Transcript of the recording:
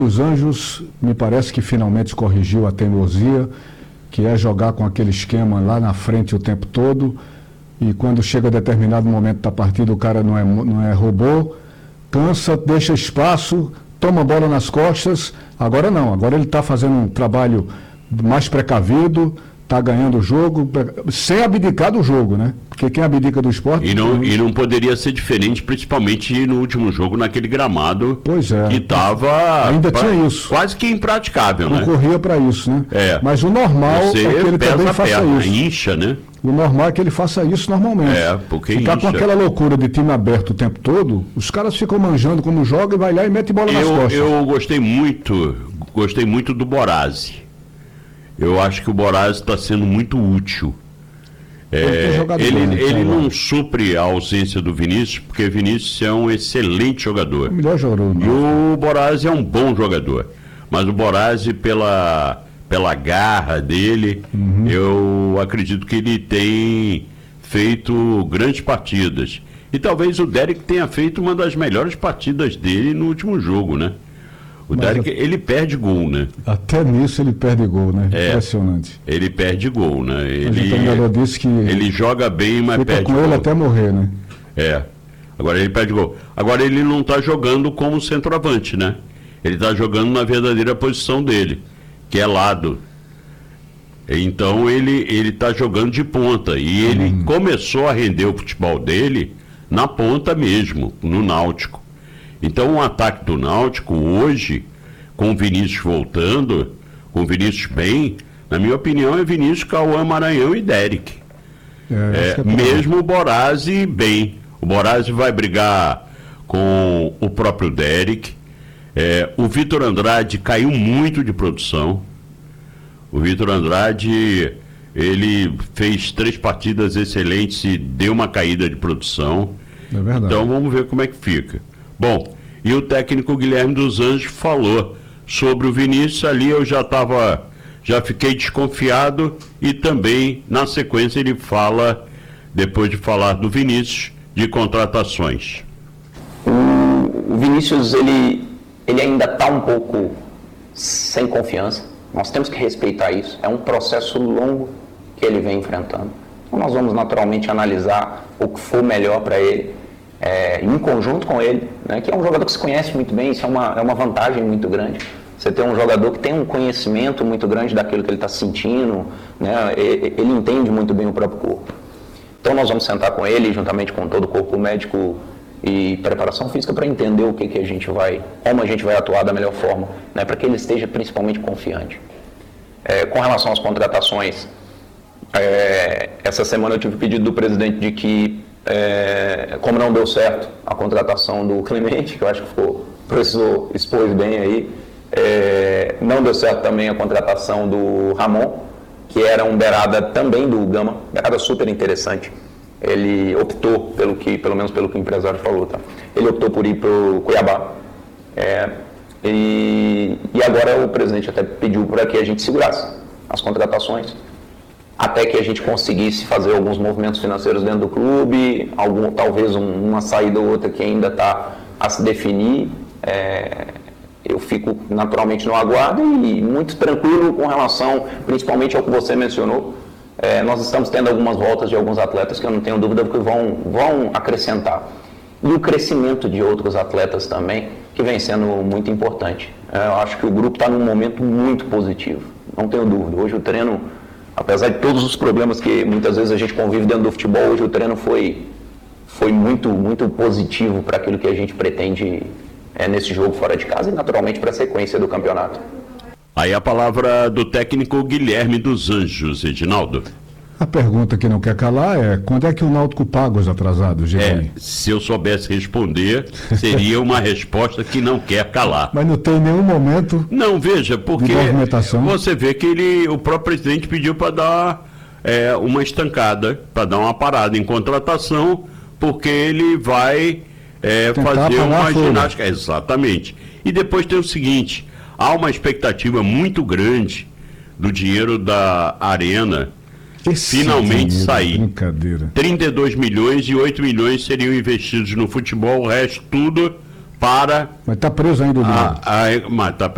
Os Anjos, me parece que finalmente corrigiu a teimosia, que é jogar com aquele esquema lá na frente o tempo todo, e quando chega a determinado momento da partida o cara não é robô, cansa, deixa espaço, toma a bola nas costas. Agora não, agora ele está fazendo um trabalho mais precavido, está ganhando o jogo, sem abdicar do jogo, né? Porque quem abdica do esporte... E não poderia ser diferente, principalmente no último jogo, naquele gramado, pois é, que estava ainda tinha isso, quase que impraticável, não, né? Corria para isso, né? Mas o normal é que ele também faça isso. Incha, né? O normal é que ele faça isso normalmente. Porque ficar com aquela loucura de time aberto o tempo todo, os caras ficam manjando como joga e vai lá e mete bola nas costas. Eu gostei muito do Borazzi. Eu acho que o Borazzi está sendo muito útil. Ele não supre a ausência do Vinícius, porque o Vinícius é um excelente jogador. O melhor jogador. E o Borazzi é um bom jogador. Mas o Borazzi, pela garra dele, eu acredito que ele tem feito grandes partidas. E talvez o Derek tenha feito uma das melhores partidas dele no último jogo, né? O Derek, ele perde gol, né? Até nisso ele perde gol, né? Impressionante. Ele perde gol, né? O treinador disse que ele joga bem, mas perde gol. Fica com ele até morrer, né? Agora ele perde gol. Agora ele não está jogando como centroavante, né? Ele está jogando na verdadeira posição dele, que é lado. Então ele está jogando de ponta. E ele começou a render o futebol dele na ponta mesmo, no Náutico. Então o ataque do Náutico hoje, com o Vinícius voltando, com o Vinícius bem, na minha opinião é Vinícius, Cauã, Maranhão e Derek. Mesmo o Borazzi bem. O Borazzi vai brigar com o próprio Derek. O Vitor Andrade caiu muito de produção. O Vitor Andrade, ele fez 3 partidas excelentes e deu uma caída de produção. É verdade. Então vamos ver como é que fica. Bom, e o técnico Guilherme dos Anjos falou sobre o Vinícius. Ali eu já fiquei desconfiado, e também na sequência ele fala, depois de falar do Vinícius, de contratações. O Vinícius, ele ainda está um pouco sem confiança. Nós temos que respeitar isso. É um processo longo que ele vem enfrentando. Então nós vamos naturalmente analisar o que for melhor para ele, em conjunto com ele, né, que é um jogador que se conhece muito bem. Isso é uma vantagem muito grande. Você tem um jogador que tem um conhecimento muito grande daquilo que ele está sentindo, né, ele entende muito bem o próprio corpo. Então nós vamos sentar com ele, juntamente com todo o corpo médico e preparação física, para entender como a gente vai atuar da melhor forma, né, para que ele esteja principalmente confiante. Com relação às contratações, essa semana eu tive pedido do presidente de que, como não deu certo a contratação do Clemente, que eu acho que o professor expôs bem aí, não deu certo também a contratação do Ramon, que era um beirada também do Gama, beirada super interessante. Ele optou, pelo menos pelo que o empresário falou, tá? Ele optou por ir para o Cuiabá. E agora o presidente até pediu para que a gente segurasse as contratações, até que a gente conseguisse fazer alguns movimentos financeiros dentro do clube, talvez uma saída ou outra que ainda está a se definir. Eu fico naturalmente no aguardo e muito tranquilo com relação, principalmente ao que você mencionou. Nós estamos tendo algumas voltas de alguns atletas que eu não tenho dúvida que vão acrescentar. E o crescimento de outros atletas também, que vem sendo muito importante. Eu acho que o grupo está num momento muito positivo, não tenho dúvida. Hoje o treino, apesar de todos os problemas que muitas vezes a gente convive dentro do futebol, hoje o treino foi muito, muito positivo para aquilo que a gente pretende nesse jogo fora de casa e naturalmente para a sequência do campeonato. Aí a palavra do técnico Guilherme dos Anjos, Edinaldo. A pergunta que não quer calar é: quando é que o Náutico paga os atrasados, Guilherme? Se eu soubesse responder, seria uma resposta que não quer calar. Mas não tem nenhum momento. Não, veja, porque você vê que o próprio presidente pediu para dar uma estancada, para dar uma parada em contratação, porque ele vai fazer uma ginástica. Exatamente. E depois tem o seguinte: há uma expectativa muito grande do dinheiro da Arena finalmente sair. 32 milhões e 8 milhões seriam investidos no futebol, o resto tudo para... Mas está preso ainda o dinheiro. Mas está